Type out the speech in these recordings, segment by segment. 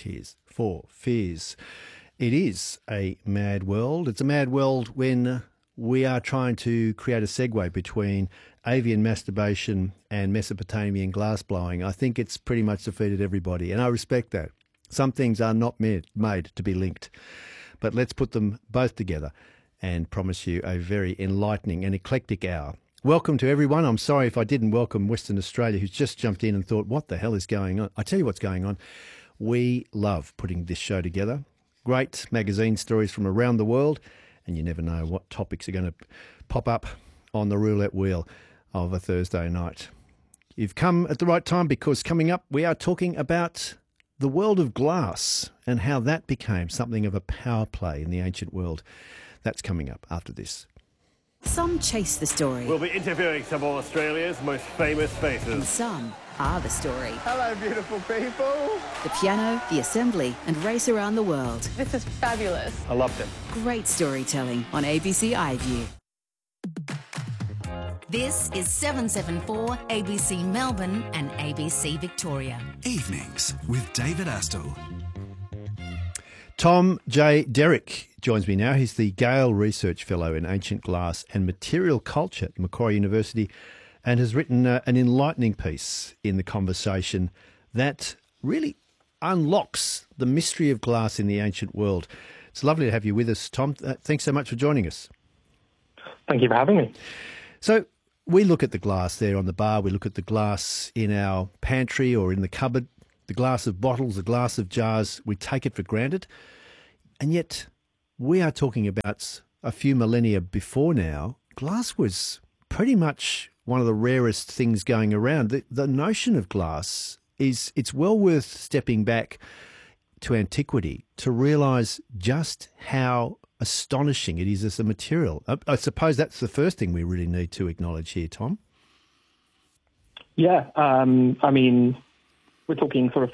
Tears for Fears. It is a mad world. It's a mad world when we are trying to create a segue between avian masturbation and Mesopotamian glass blowing. I think it's pretty much defeated everybody, and I respect that. Some things are not made to be linked. But let's put them both together and promise you a very enlightening and eclectic hour. Welcome to everyone. I'm sorry if I didn't welcome Western Australia, who's just jumped in and thought, what the hell is going on? I tell you what's going on. We love putting this show together. Great magazine stories from around the world, and you never know what topics are going to pop up on the roulette wheel of a Thursday night. You've come at the right time, because coming up we are talking about the world of glass and how that became something of a power play in the ancient world. That's coming up after this. Some chase the story. We'll be interviewing some of Australia's most famous And faces. some are the story. Hello, beautiful people. The piano, the assembly, and race around the world. This is fabulous. I loved it. Great storytelling on ABC iView. This is 774 ABC Melbourne and ABC Victoria. Evenings with David Astle. Tom J. Derrick joins me now. He's the Gale Research Fellow in Ancient Glass and Material Culture at Macquarie University, and has written an enlightening piece in The Conversation that really unlocks the mystery of glass in the ancient world. It's lovely to have you with us, Tom. Thanks so much for joining us. Thank you for having me. So we look at the glass there on the bar, we look at the glass in our pantry or in the cupboard, the glass of bottles, the glass of jars, we take it for granted. And yet we are talking about a few millennia before now. Glass was pretty much one of the rarest things going around. The notion of glass it's well worth stepping back to antiquity to realise just how astonishing it is as a material. I suppose that's the first thing we really need to acknowledge here, Tom. Yeah, I mean, we're talking sort of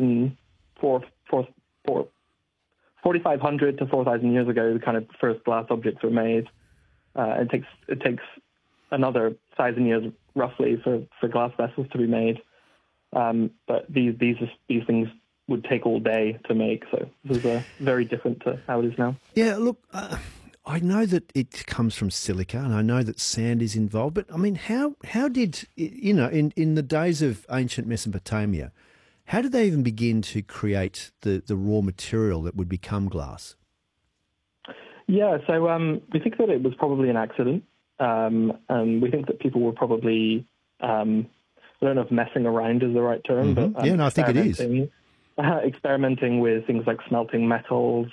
4,500 to 4,000 years ago, the kind of first glass objects were made. It takes another 1,000 years roughly for glass vessels to be made. But these things would take all day to make, so this is very different to how it is now. Yeah, look, I know that it comes from silica, and I know that sand is involved, but I mean, how did, you know, in the days of ancient Mesopotamia, how did they even begin to create the raw material that would become glass? Yeah, so we think that it was probably an accident, and we think that people were probably, I don't know if messing around is the right term, but yeah, no, I think it is. Experimenting with things like smelting metals,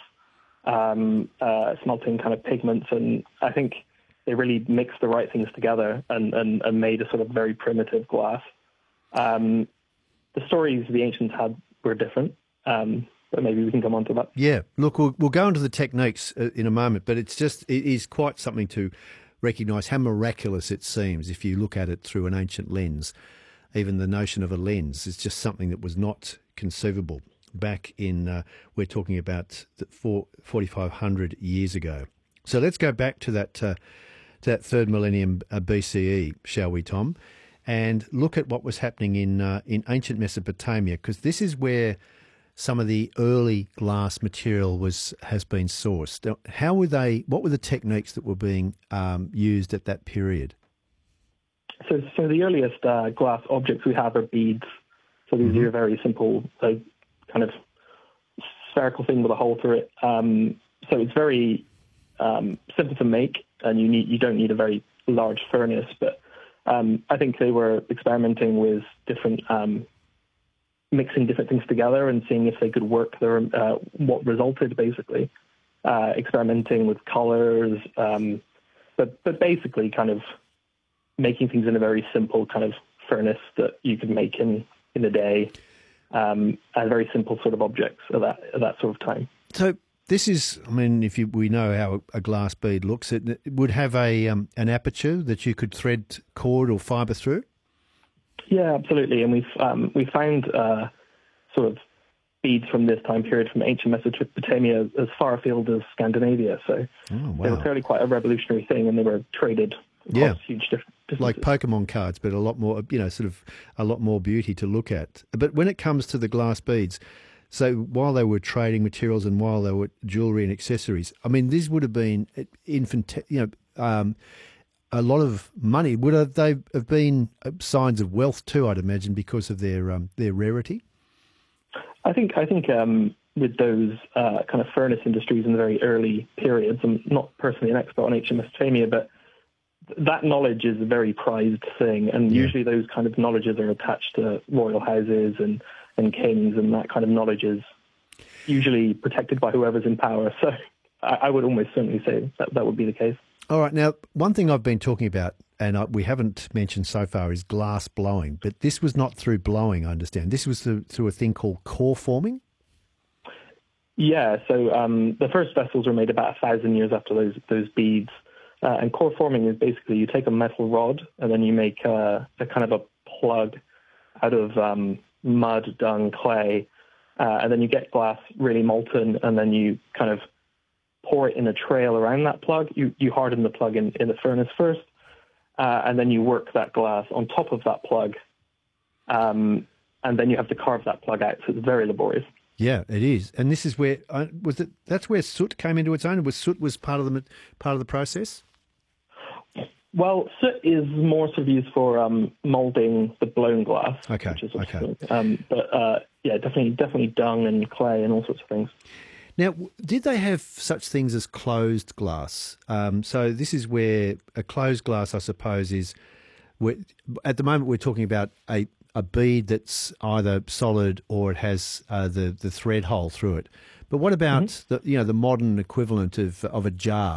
smelting kind of pigments, and I think they really mixed the right things together and made a sort of very primitive glass. The stories the ancients had were different, but maybe we can come on to that. Yeah, look, we'll go into the techniques in a moment, but it is quite something to recognise how miraculous it seems if you look at it through an ancient lens. Even the notion of a lens is just something that was not conceivable back in, we're talking about 4,500 years ago. So let's go back to that third millennium BCE, shall we, Tom, and look at what was happening in ancient Mesopotamia, because this is where some of the early glass material has been sourced. Now, what were the techniques that were being used at that period? So the earliest glass objects we have are beads. So these are very simple, kind of spherical thing with a hole through it. So it's very simple to make, and you don't need a very large furnace. But I think they were experimenting with different, mixing different things together and seeing if they could work. What resulted, basically, experimenting with colors, but basically kind of making things in a very simple kind of furnace that you could make in a day, and very simple sort of objects at that sort of time. So this is, I mean, we know how a glass bead looks, it would have an aperture that you could thread cord or fibre through? Yeah, absolutely. And we found sort of beads from this time period from ancient Mesopotamia as far afield as Scandinavia. So they were clearly quite a revolutionary thing, and they were traded across huge distances. Like Pokemon cards, but a lot more, sort of a lot more beauty to look at. But when it comes to the glass beads, So while they were trading materials and while they were jewellery and accessories, I mean, this would have been a lot of money. Would they have been signs of wealth too, I'd imagine, because of their rarity? I think with those kind of furnace industries in the very early periods, I'm not personally an expert on ancient Mesopotamia, but that knowledge is a very prized thing, and usually those kind of knowledges are attached to royal houses and kings, and that kind of knowledge is usually protected by whoever's in power. So I would almost certainly say that would be the case. All right. Now, one thing I've been talking about, and we haven't mentioned so far, is glass blowing. But this was not through blowing, I understand. This was through a thing called core forming? Yeah. So the first vessels were made about 1,000 years after those beads. And core forming is basically you take a metal rod and then you make a kind of a plug out of mud, dung, clay, and then you get glass really molten, and then you kind of pour it in a trail around that plug. You harden the plug in the furnace first, and then you work that glass on top of that plug, and then you have to carve that plug out. So it's very laborious. Yeah, it is. And this is where that's where soot came into its own. Soot was part of the process? Well, soot is more sort of used for moulding the blown glass. Okay. Which is but definitely dung and clay and all sorts of things. Now, did they have such things as closed glass? So this is where a closed glass, I suppose, is. At the moment, we're talking about a bead that's either solid or it has the thread hole through it. But what about the modern equivalent of a jar?